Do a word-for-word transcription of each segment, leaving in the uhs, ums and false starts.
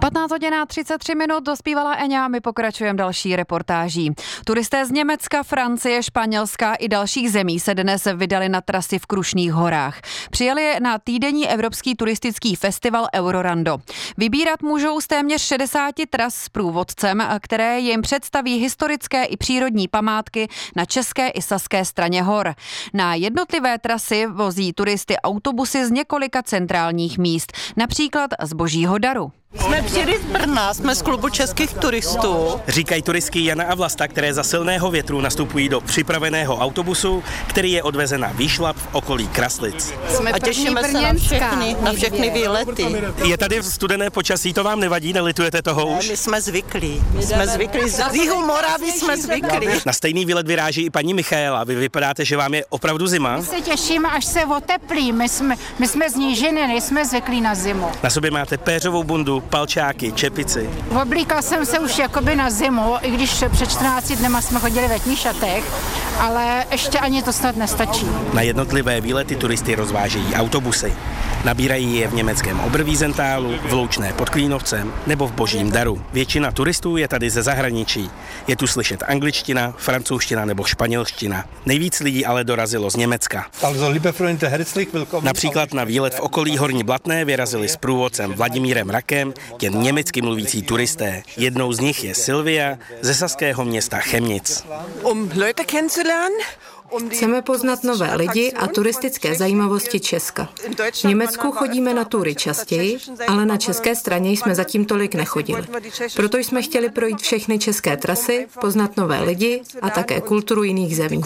patnáct hodin třicet tři minut dospívala Eňa, my pokračujeme další reportáží. Turisté z Německa, Francie, Španělska i dalších zemí se dnes vydali na trasy v Krušných horách. Přijeli na týdenní evropský turistický festival Eurorando. Vybírat můžou z téměř šedesáti tras s průvodcem, které jim představí historické i přírodní památky na české i saské straně hor. Na jednotlivé trasy vozí turisty autobusy z několika centrálních míst, například z Božího daru. Jsme přijeli z Brna, jsme z klubu českých turistů. Říkají turistky Jana a Vlasta, které za silného větru nastupují do připraveného autobusu, který je odvezen na výšlap v okolí Kraslic. Jsme a těšíme se na všechny, na všechny výlety. Je tady studené počasí, to vám nevadí, nelitujete toho už? My jsme zvyklí, my jsme zvyklí, z Jihu Moravy jsme zvyklí. Na stejný výlet vyráží i paní Michaela, vy vypadáte, že vám je opravdu zima. My se těšíme, až se oteplí, my jsme, my jsme z nížiny, nejsme zvyklí na zimu. Na sobě máte péřovou bundu, palčáky, čepici. Oblíkal jsem se už jakoby na zimu, i když před čtrnácti dnema jsme chodili ve šatech, ale ještě ani to snad nestačí. Na jednotlivé výlety turisty rozvážejí autobusy. Nabírají je v německém Oberwiesentálu, v Loučné pod Klínovcem nebo v Božím daru. Většina turistů je tady ze zahraničí. Je tu slyšet angličtina, francouzština nebo španělština. Nejvíc lidí ale dorazilo z Německa. Například na výlet v okolí Horní Blatné vyrazili s průvodcem Vladimírem Rakem jen německy mluvící turisté. Jednou z nich je Silvia ze saského města Chemnitz. Um Leute kennenzulernen. Chceme poznat nové lidi a turistické zajímavosti Česka. V Německu chodíme na tury častěji, ale na české straně jsme zatím tolik nechodili. Proto jsme chtěli projít všechny české trasy, poznat nové lidi a také kulturu jiných zemí.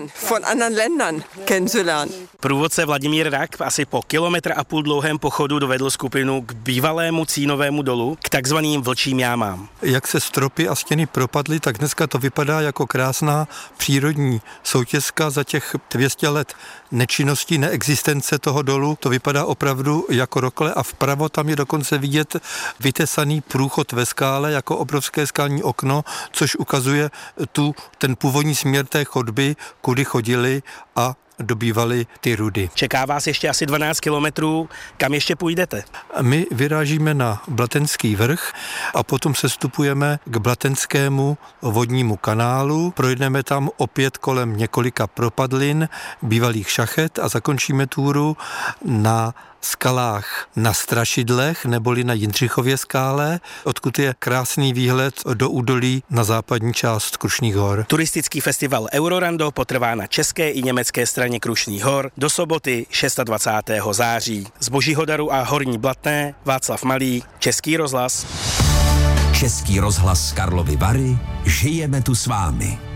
Průvodce Vladimír Rak asi po kilometr a půl dlouhém pochodu dovedl skupinu k bývalému Cínovému dolu, k takzvaným Vlčím jámám. Jak se stropy a stěny propadly, tak dneska to vypadá jako krásná přírodní soutězka za těch dvě stě let nečinnosti, neexistence toho dolu. To vypadá opravdu jako rokle a vpravo tam je dokonce vidět vytesaný průchod ve skále jako obrovské skalní okno, což ukazuje tu, ten původní směr té chodby, kudy chodili a dobývali ty rudy. Čeká vás ještě asi dvanáct kilometrů. Kam ještě půjdete? My vyrážíme na Blatenský vrch a potom sestupujeme k Blatenskému vodnímu kanálu. Projdeme tam opět kolem několika propadlin, bývalých šachet a zakončíme túru na skalách na Strašidlech neboli na Jindřichově skále, odkud je krásný výhled do údolí na západní část Krušných hor. Turistický festival Eurorando potrvá na české i německé straně Krušných hor do soboty dvacátého šestého září. Z Božího daru a Horní Blatné Václav Malý, Český rozhlas. Český rozhlas Karlovy Vary, žijeme tu s vámi.